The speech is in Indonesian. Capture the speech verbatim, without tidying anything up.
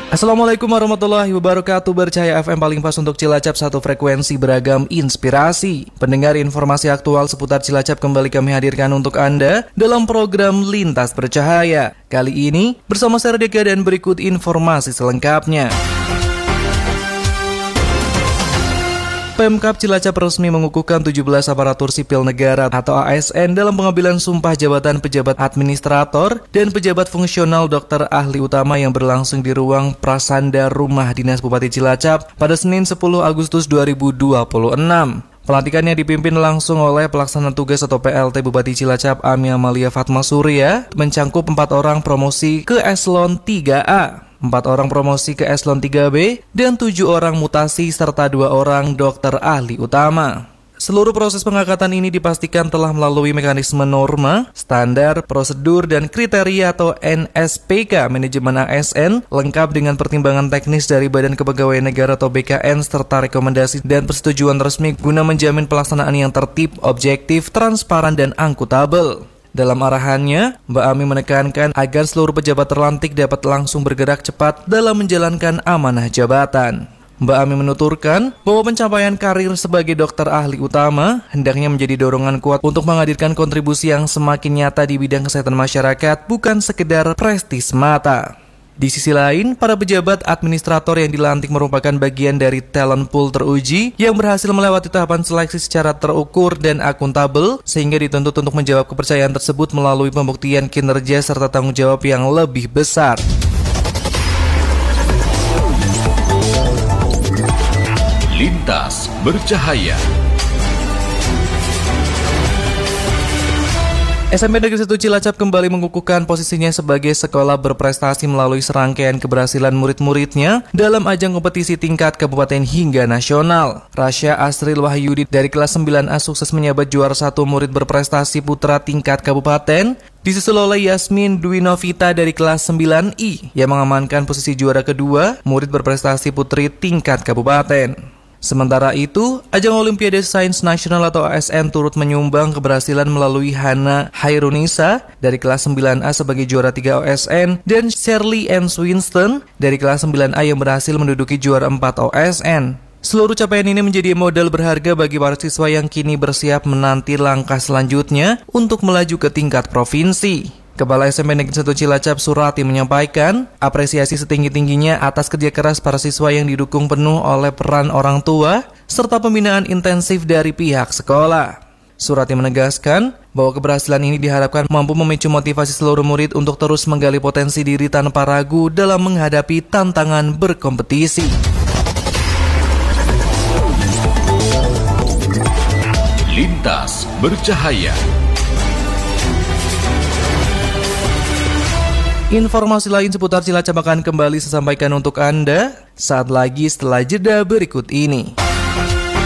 Assalamualaikum warahmatullahi wabarakatuh. Bercahaya F M paling pas untuk Cilacap, satu frekuensi beragam inspirasi. Pendengar, informasi aktual seputar Cilacap kembali kami hadirkan untuk Anda dalam program Lintas Bercahaya. Kali ini bersama saya Deka dan berikut informasi selengkapnya. Pemkab Cilacap resmi mengukuhkan tujuh belas aparatur sipil negara atau A S N dalam pengambilan sumpah jabatan pejabat administrator dan pejabat fungsional dokter ahli utama yang berlangsung di ruang prasanda Rumah Dinas Bupati Cilacap pada Senin sepuluh Agustus dua ribu dua puluh enam. Pelantikannya dipimpin langsung oleh pelaksana tugas atau P L T Bupati Cilacap Ami Amalia Fatma Surya, mencangkup empat orang promosi ke eselon tiga A. empat orang promosi ke eselon tiga B, dan tujuh orang mutasi serta dua orang dokter ahli utama. Seluruh proses pengangkatan ini dipastikan telah melalui mekanisme norma, standar, prosedur, dan kriteria atau N S P K Manajemen A S N, lengkap dengan pertimbangan teknis dari Badan Kepegawaian Negara atau B K N, serta rekomendasi dan persetujuan resmi guna menjamin pelaksanaan yang tertib, objektif, transparan, dan akuntabel. Dalam arahannya, Mbak Ami menekankan agar seluruh pejabat terlantik dapat langsung bergerak cepat dalam menjalankan amanah jabatan. Mbak Ami menuturkan bahwa pencapaian karir sebagai dokter ahli utama hendaknya menjadi dorongan kuat untuk menghadirkan kontribusi yang semakin nyata di bidang kesehatan masyarakat, bukan sekedar prestis semata. Di sisi lain, para pejabat administrator yang dilantik merupakan bagian dari talent pool teruji yang berhasil melewati tahapan seleksi secara terukur dan akuntabel, sehingga dituntut untuk menjawab kepercayaan tersebut melalui pembuktian kinerja serta tanggung jawab yang lebih besar. Lintas Bercahaya. S M P Negeri satu Cilacap kembali mengukuhkan posisinya sebagai sekolah berprestasi melalui serangkaian keberhasilan murid-muridnya dalam ajang kompetisi tingkat kabupaten hingga nasional. Rasya Asril Wahyudi dari kelas sembilan A sukses menyabat juara satu murid berprestasi putra tingkat kabupaten, disusul oleh Yasmin Dwi Novita dari kelas sembilan I yang mengamankan posisi juara kedua murid berprestasi putri tingkat kabupaten. Sementara itu, ajang Olimpiade Sains Nasional atau A S N turut menyumbang keberhasilan melalui Hana Hairunisa dari kelas sembilan A sebagai juara tiga O S N dan Shirley Ann Winston dari kelas sembilan A yang berhasil menduduki juara empat O S N. Seluruh capaian ini menjadi modal berharga bagi para siswa yang kini bersiap menanti langkah selanjutnya untuk melaju ke tingkat provinsi. Kepala S M P Negeri satu Cilacap Surati menyampaikan apresiasi setinggi-tingginya atas kerja keras para siswa yang didukung penuh oleh peran orang tua serta pembinaan intensif dari pihak sekolah. Surati menegaskan bahwa keberhasilan ini diharapkan mampu memicu motivasi seluruh murid untuk terus menggali potensi diri tanpa ragu dalam menghadapi tantangan berkompetisi. Lintas Bercahaya. Informasi lain seputar Cilacap akan kembali saya sampaikan untuk Anda saat lagi setelah jeda berikut ini.